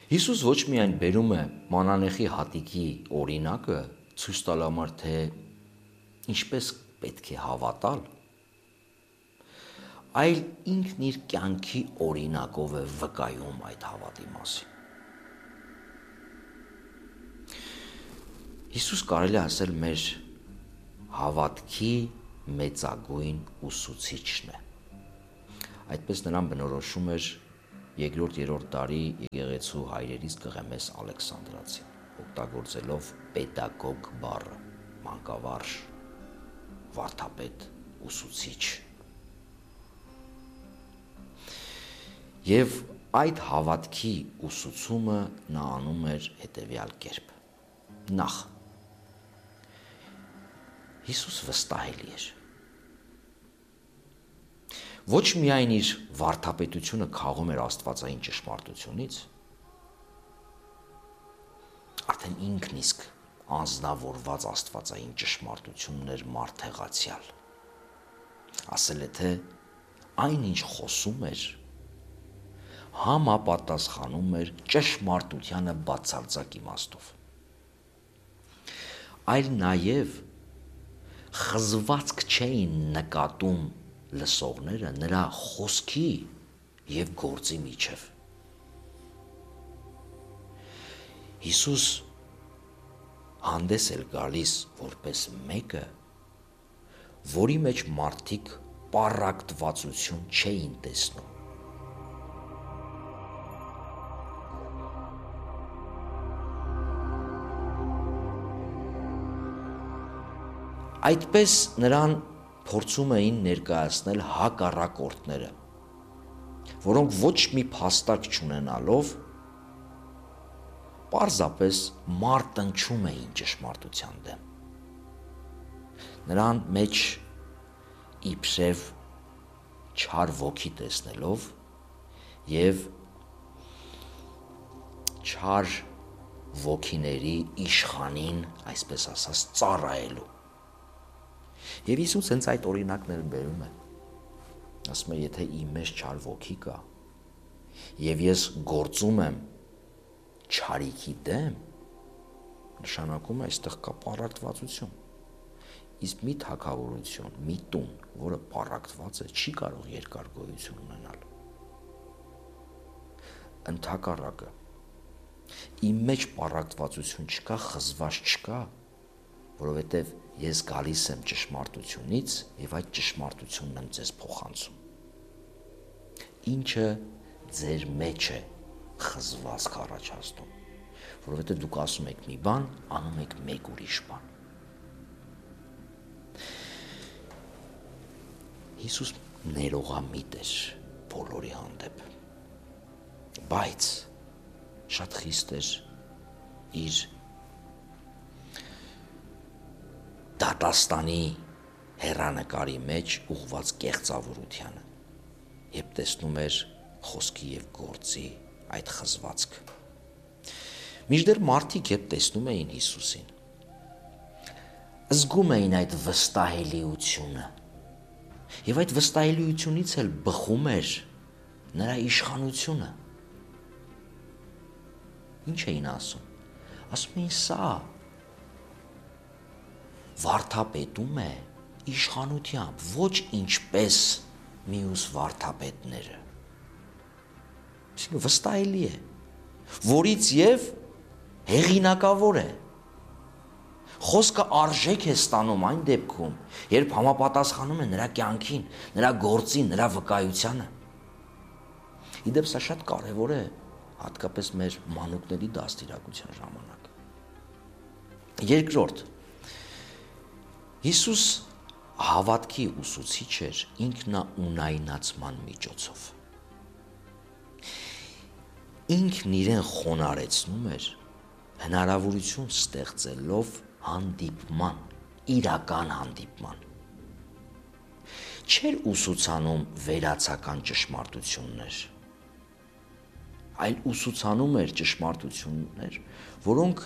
Հիսուս ոչ միայն բերում է մանանեխի հատիկի օրինակը, ցույց տալ համար, թե ինչպես պետք է հավատալ, այլ ինքն իր կյանքի օրինակով է վկայում այդ հավատի մասին։ Հիսուս կարելի ասել մեր հավատքի մեծագույն ուսուցիչն է։ Այդպես նրան բնորոշում էր 2-3 դարի եկեղեցու հայրերից Կղեմես Ալեքսանդրացին, օգտագործելով պետագոգ բառը, մանկավարժ, վարդապետ, ուսուցիչ։ Եվ այդ հավատքի ուսուցումը նա անում էր հետևյալ կերպ. Նախ, Հիսուս վստահելի էր։ Ոչ միայն իր վարդապետությունը քաղում էր աստվածային ճշմարտությունից, արդեն ինքն իսկ անձնավորված աստվածային ճշմարտությունն էր մարդեղացյալ։ Ասել է, թե այն, ինչ խոսում էր, համապատասխանում էր ճշմարտությանը բացարձակ իմաստով։ Այլ նաև խզվածք չէին նկատում լսողները նրա խոսքի և գործի միջև։ Հիսուս հանդես էր գալիս որպես մեկը, որի մեջ մարդիկ պառակտվածություն չէին տեսնում։ Այդպես նրան փորձում էին ներկայացնել հակառակորդները, որոնք ոչ մի փաստարկ չունենալով պարզապես մարտնչում էին ճշմարտության դեմ։ Նրան մեջ իբրև չար ոգի տեսնելով և չար ոգիների իշխանին, այսպես ասած, ծառայելու։ Եվ Հիսուս հենց այդ օրինակները բերում է։ Ասում է, եթե իմ մեջ չար ոգի կա, և ես գործում եմ չարիքի դեմ, նշանակում է այստեղ կա պառակտվածություն։ Իսկ մի թագավորություն, մի տուն, որը պառակտված է, չի կարող երկար գոյություն ունենալ։ Ընդհակառակը, իմ մեջ պառակտվածություն չկա, խզված չկա, որովհետև ես գալիս եմ ճշմարտությունից և այդ ճշմարտությունն եմ ձեզ փոխանցում։ Ինչը ձեր մեջ է խզվածք առաջացնում, որովհետև դուք ասում եք մի բան, անում եք մեկ ուրիշ բան։ Հիսուս ներողամիտ էր բոլորի հանդեպ, բայց շատ խիստ էր իր դատաստանի հեռանկարի մեջ ուղղված կեղծավորությանը, երբ տեսնում էր խոսքի և գործի այդ խզվածքը։ Մինչդեռ մարդիկ երբ տեսնում էին Հիսուսին, զգում էին այդ վստահելիությունը, և այդ վստահելիությունից էլ բխում էր նրա իշխանությունը։ Ինչ էին ասում։ Ասում էին, սա վարդապետում է իշխանությամբ, ոչ ինչպես մյուս վարդապետները։ Վստահելի է, որից և հեղինակավոր է։ Խոսքը արժեք է ստանում այն դեպքում, երբ համապատասխանում է նրա կյանքին, նրա գործին, նրա վկայությանը։ Իդեպ սա շատ կարևոր է, հատկապես մեր մանուկների դաստիարակության ժամանակ։ Երկրորդ, Հիսուս հավատքի ուսուցիչ էր ինքնաունայնացման միջոցով։ Ինքն իրեն խոնարհեցնում էր հնարավորություն ստեղծելով հանդիպման, իրական հանդիպման։ Չէր ուսուցանում վերացական ճշմարտություններ, այլ ուսուցանում էր ճշմարտություններ, որոնք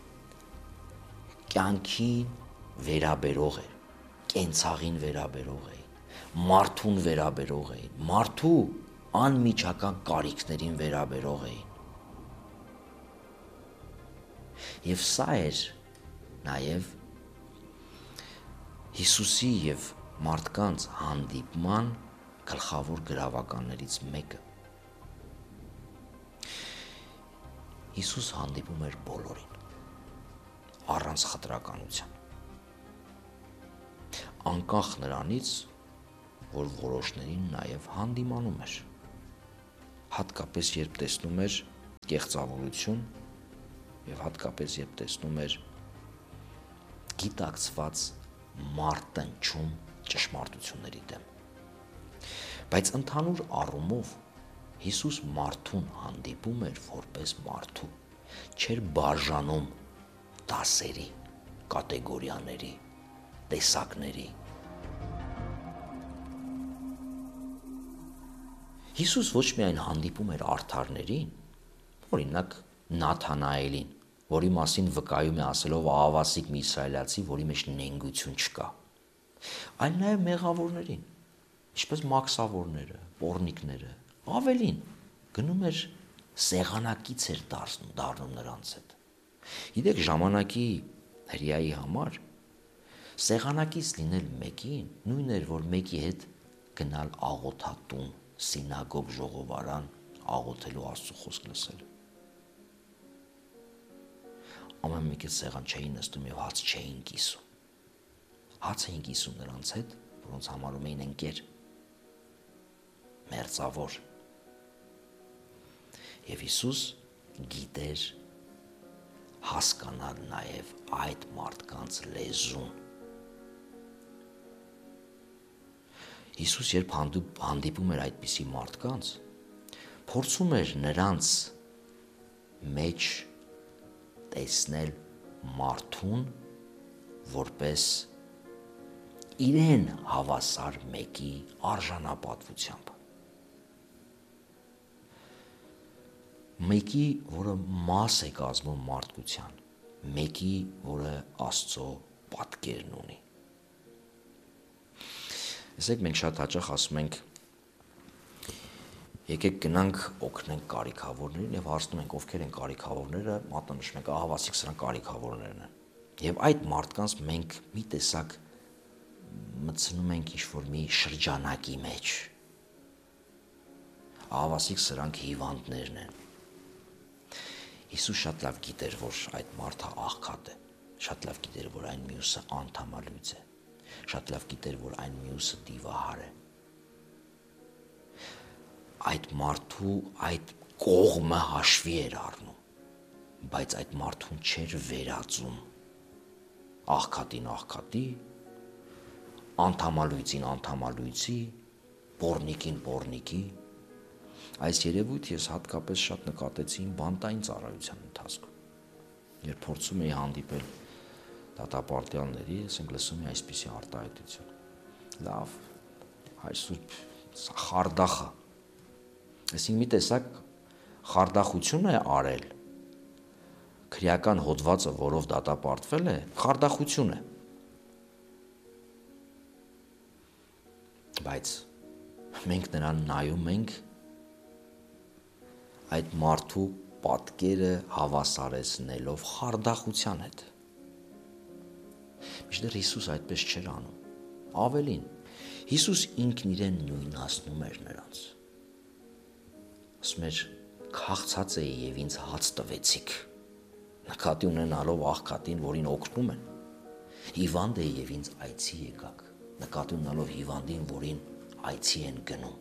կյանքին վերաբերող էր, կենցաղին վերաբերող էին, մարդուն վերաբերող էին, մարդու անմիջական կարիքներին վերաբերող էին։ Եվ սա էր նաև Հիսուսի և մարդկանց հանդիպման գլխավոր գրավականներից մեկը։ Հիսուս հանդիպում էր բոլորին, առանց խտրականության, անկախ նրանից, որ որոշներին նաև հանդիմանում էր, հատկապես երբ տեսնում էր կեղծավորություն և հատկապես երբ տեսնում էր գիտակցված մարտնչում ճշմարտությունների դեմ։ Բայց ընդհանուր առումով Հիսուս մարդուն հանդիպում էր որպես մարդու, չէր բաժանում դասերի, կատեգորիաների, տեսակների։ Հիսուս ոչ միայն հանդիպում էր արդարներին, օրինակ Նաթանայելին, որի մասին վկայում է ասելով ահավասիկ մի իսրայելացի, որի մեջ նենգություն չկա, այլ նաև մեղավորներին, ինչպես մաքսավորները, պոռնիկները, ավելին, գնում էր սեղանակից էր դառնում նրանց հետ։ Գիտեք, ժամանակի հրեայի համար սեղանակից լինել մեկին նույն էր, որ մեկի հետ գնալ աղոթատուն, սինագոգ, ժողովարան, աղոթելու Աստծո խոսք լսել։ Ամեն մեկը սեղան չէին նստում և հաց չէին կիսում։ Հաց էին կիսում նրանց հետ, որոնց համարում էին ընկեր, մերձավոր։ Եվ Հիսուս գիտեր հասկանալ նաև այդ մարդկանց լեզուն։ Հիսուս երբ հանդիպում էր այդպիսի մարդկանց, փորձում էր նրանց մեջ տեսնել մարդուն որպես իրեն հավասար մեկի արժանապատվությամբ։ Մեկի, որը մաս է կազմում մարդկության, մեկի, որը Աստծո պատկերն ունի։ Տեսեք, մենք շատ հաճախ ասում ենք, եկեք գնանք օգնենք կարիքավորներին և հարցնում ենք, ովքեր են կարիքավորները, մատնանշում ենք, ահավասիկ սրանք կարիքավորներն են։ Եվ այդ մարդկանց մենք մի տեսակ մտցնում ենք ինչ-որ մի շրջանակի մեջ։ Ահավասիկ սրանք հիվանդներն են։ Հիսուս շատ լավ գիտեր, որ այդ մարդը աղքատ է, շատ լավ գիտեր, որ այն մյուսը անդամալույց է, շատ լավ գիտեր, որ այն մյուսը դիվահար է։ Այդ մարդու այդ կողմը հաշվի էր առնում, բայց այդ մարդուն չէր վերածում աղքատին աղքատի, անդամալույցին անդամալույցի, պոռնիկին պոռնիկի։ Այս երևույթ ես հատկապես շատ նկատեցի իմ բանտային ծառայության ընթացքում, երբ փորձում էի հանդիպել դատապարտյալների, ասենք լսում էի այսպիսի արտահայտություն. լավ, հայր Սուրբ, սա խարդախ է։ Այսինքն մի տեսակ խարդախություն է արել, քրեական հոդվածը, որով դատապարտվել է, խարդախություն է։ Բայց մենք նրան նայում ենք այդ մարդու պատկերը հավասարեցնելով խարդախության հետ։ Մինչդեռ Հիսուս այդպես չէր անում։ Ավելին, Հիսուս ինքն իրեն նույնացնում էր նրանց։ Ասում էր, քաղցած էի և ինձ հաց տվեցիք, նկատի ունենալով աղքատին, որին օգնում են։ Հիվանդ էի և ինձ այցի եկաք, նկատի ունենալով հիվանդին, որին այցի են գնում։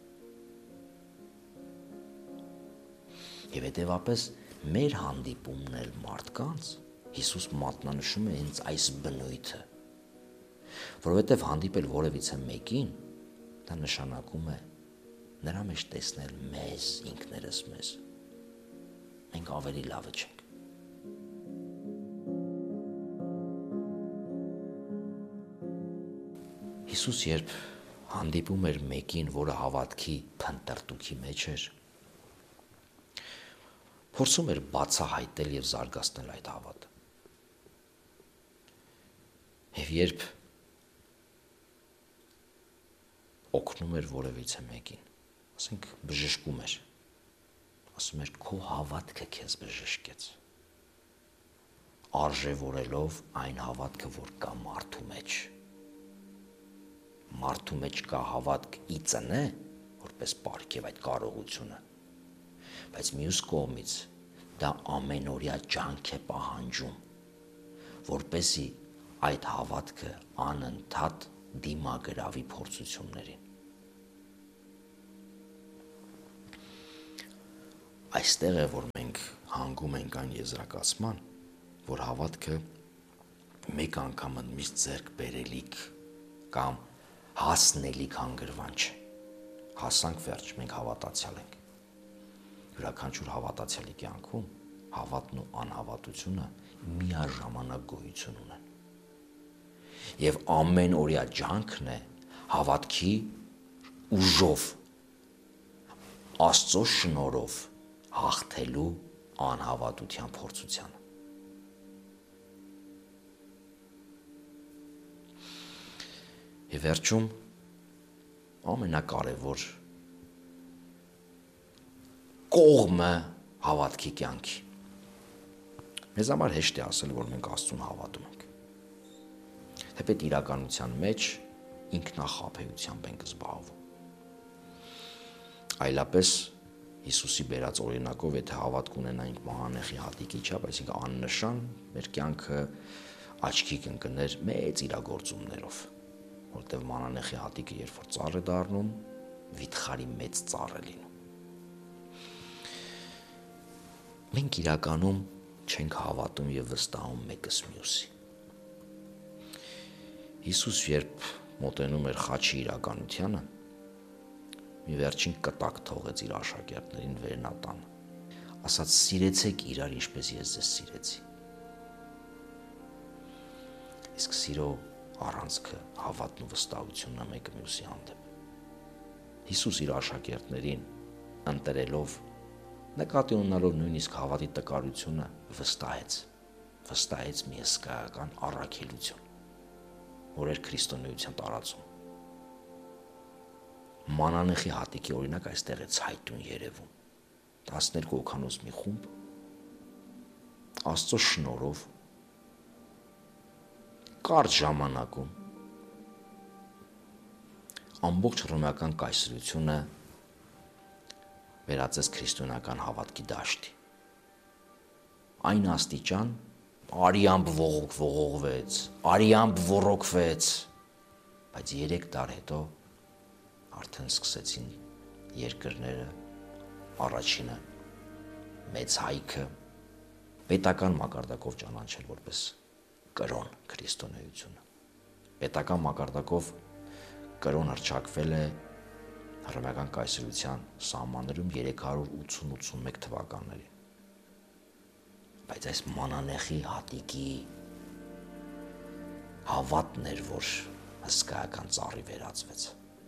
Եվ հետևապես մեր հանդիպումն էլ մարդկանց Հիսուս մատնանշում է հենց այս բնույթը, որովհետև հանդիպել որևիցե մեկին, դա նշանակում է նրա մեջ տեսնել մեզ, ինքներս մեզ։ Մենք ավելի լավը չենք։ Հիսուս երբ հանդիպում էր մեկին, որը հավատքի փնտրտուքի մեջ էր, փորձում էր բացահայտել և զարգացնել այդ հավատը։ Եվ երբ օգնում էր որևիցե մեկին, ասենք բժշկում էր, ասում էր, քո հավատքը քեզ բժշկեց։ արժևորելով այն հավատքը, որ կա մարդու մեջ։ Մարդու մեջ կա հավատք ի ծնե, որպես պարգև այդ կարողությունը, բայց մյուս կողմից դա ամենօրյա ջանք է պահանջում, որպեսզի այդ հավատքը անընդհատ դիմագրավի փորձություններին։ Այստեղ է, որ մենք հանգում ենք այն եզրակացման, որ հավատքը մեկ անգամ ընդմիշտ ձեռք բերելիք կամ հասնելիք հանգրվան չէ։ Հասանք վերջ, մենք հավատացյալ ենք։ Յուրաքանչյուր հավատացյալի կյանքում հավատն ու անհավատությունը միաժամանակ գոյություն ունեն։ Եվ ամեն օրյա ջանքն է հավատքի ուժով, Աստծո շնորհով հաղթելու անհավատության փորձությանը։ Եվ վերջում ամենակարևոր կողմը հավատքի կյանքի։ Մեզ համար հեշտ է ասել, որ մենք Աստծուն հավատում ենք։ Թեպետ իրականության մեջ ինքնախաբեությամբ ենք զբաղվում։ Այլապես Հիսուսի բերած օրինակով, եթե հավատք ունենայինք մանանեխի հատիկի չափ, այսինքն աննշան, մեր կյանքը աչքի կընկներ մեծ իրագործումներով, որտեղ մանանեխի հատիկը երբ որ ծառ է դառնում, վիթխարի մեծ ծառ է լինում։ Մենք իրականում չենք հավատում եւ վստահում մեկս մյուսի։ Հիսուս երբ մոտենում էր խաչի իրականությանը, մի վերջին կտակ թողեց իր աշակերտներին վերնատան, ասաց սիրեցեք իրար ինչպես ես ձեզ սիրեցի։ Իսկ սիրո առանցքը հավատն ու վստահությունն է մեկը մյուսի հանդեպ։ Հիսուս իր աշակերտներին ընտրելով, նկատի ունենալով նույնիսկ հավատի տկարությունը, վստահեց մի հսկայական առաքելություն, որ էր քրիստոնեության տարածում։ Մանանեխի հատիկի օրինակ այստեղ է ցայտուն երևում։ 12 հոգանոց մի խումբ Աստծո շնորհով կարճ ժամանակում ամբողջ հռոմեական կայսրությունը վերածեց քրիստոնեական հավատքի դաշտի։ Այն աստիճան արիամբ ողողվեց, արիամբ ոռոգվեց, բայց 3 դար հետո արդեն սկսեցին երկրները, առաջինը մեծ հայքը պետական մակարդակով ճանաչել որպես կրոն քրիստոնեությունը։ Պետական մակարդակով կրոն հռչակվել է հռոմեական կայսրության սահմաններում 380-81 թվականներին։ Բայց այս մանանեխի հատիկի հավատն էր, որ հսկայական ծառի վերածվեց։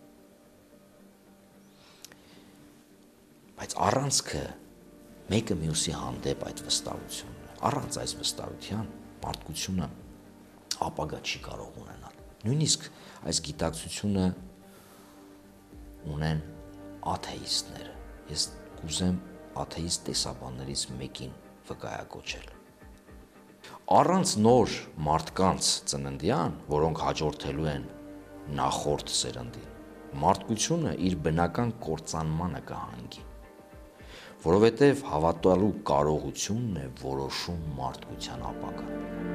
Բայց առանցքը մեկը մյուսի հանդեպ այդ վստահությունն է։ Առանց այս վստահության մարդկությունը ապագա չի կարող ունենալ։ Նույնիսկ այս գիտակցությունը ունեն աթեիստները։ Ես կուզեմ աթեիստ տեսաբաններից մեկին վկայակոչել։ Առանց նոր մարդկանց ծննդյան, որոնք հաջորդելու են նախորդ սերնդին, մարդկությունը իր բնական կործանմանը կհանգի, որովհետև հավատալու կարողությունն է որոշում մարդկության ապագան։